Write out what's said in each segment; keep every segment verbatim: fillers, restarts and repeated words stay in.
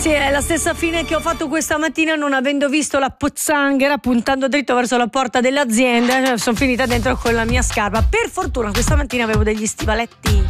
Sì, è la stessa fine che ho fatto questa mattina non avendo visto la pozzanghera puntando dritto verso la porta dell'azienda. Sono finita dentro con la mia scarpa. Per fortuna questa mattina avevo degli stivaletti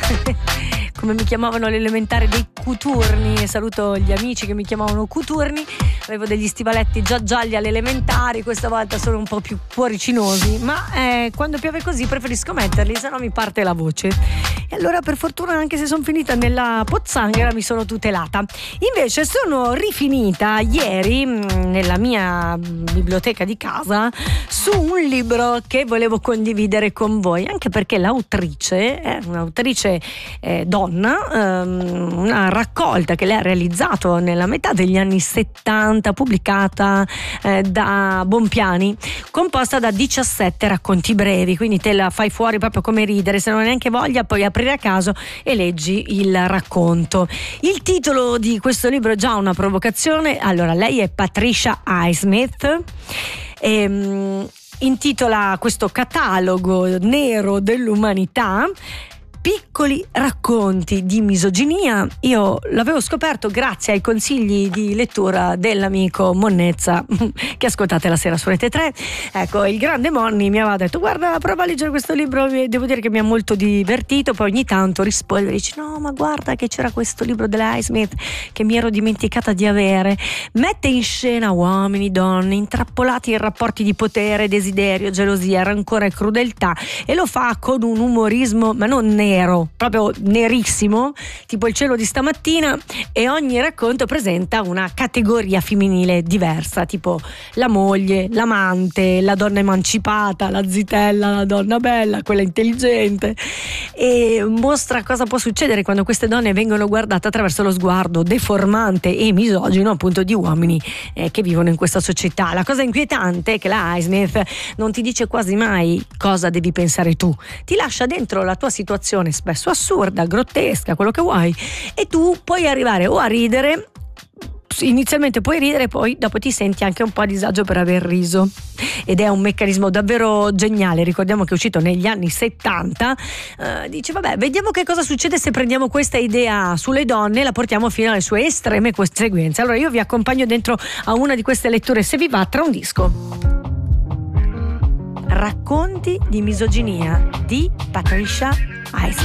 come mi chiamavano all'elementare, dei cuturni, e saluto gli amici che mi chiamavano cuturni. Avevo degli stivaletti già gialli alle elementari, questa volta sono un po' più cuoricinosi, ma eh, quando piove così preferisco metterli, se no mi parte la voce. E allora per fortuna, anche se sono finita nella pozzanghera, mi sono tutelata. Invece sono rifinita ieri nella mia biblioteca di casa su un libro che volevo condividere con voi, anche perché l'autrice è un'autrice eh, donna, ehm, una raccolta che lei ha realizzato nella metà degli anni settanta, pubblicata eh, da Bompiani, composta da diciassette racconti brevi, quindi te la fai fuori proprio come ridere, se non hai neanche voglia poi aprire a caso e leggi il racconto. Il titolo di questo libro è già una provocazione. Allora, lei è Patricia Highsmith e um, intitola questo catalogo nero dell'umanità piccoli racconti di misoginia. Io l'avevo scoperto grazie ai consigli di lettura dell'amico Monnezza che ascoltate la sera su Rete tre. Ecco, il grande Monni mi aveva detto: guarda, prova a leggere questo libro, devo dire che mi ha molto divertito. Poi ogni tanto risponde e dice: no, ma guarda che c'era questo libro della Highsmith che mi ero dimenticata di avere. Mette in scena uomini, donne intrappolati in rapporti di potere, desiderio, gelosia, rancore e crudeltà, e lo fa con un umorismo ma non nero, proprio nerissimo, tipo il cielo di stamattina, e ogni racconto presenta una categoria femminile diversa, tipo la moglie, l'amante, la donna emancipata, la zitella, la donna bella, quella intelligente, e mostra cosa può succedere quando queste donne vengono guardate attraverso lo sguardo deformante e misogino appunto di uomini eh, che vivono in questa società. La cosa inquietante è che la Highsmith non ti dice quasi mai cosa devi pensare tu, ti lascia dentro la tua situazione spesso assurda, grottesca, quello che vuoi, e tu puoi arrivare o a ridere, inizialmente puoi ridere, poi dopo ti senti anche un po' a disagio per aver riso, ed è un meccanismo davvero geniale. Ricordiamo che è uscito negli anni settanta. Uh, dice vabbè, vediamo che cosa succede se prendiamo questa idea sulle donne e la portiamo fino alle sue estreme conseguenze. Allora io vi accompagno dentro a una di queste letture, se vi va, tra un disco. Racconti di misoginia di Patricia Highsmith.